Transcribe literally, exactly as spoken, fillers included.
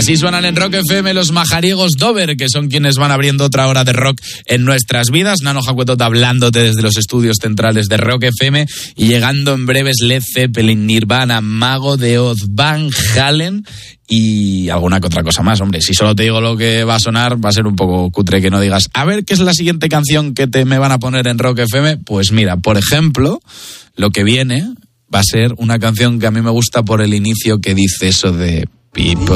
Así suenan en Rock F M los majariegos Dover, que son quienes van abriendo otra hora de rock en nuestras vidas. Nano Jacuetota hablándote desde los estudios centrales de Rock F M y llegando en breves Led Zeppelin, Nirvana, Mago de Oz, Van Halen y alguna que otra cosa más. Hombre, si solo te digo lo que va a sonar, va a ser un poco cutre que no digas, a ver, ¿qué es la siguiente canción que te me van a poner en Rock F M? Pues mira, por ejemplo, lo que viene va a ser una canción que a mí me gusta por el inicio, que dice eso de People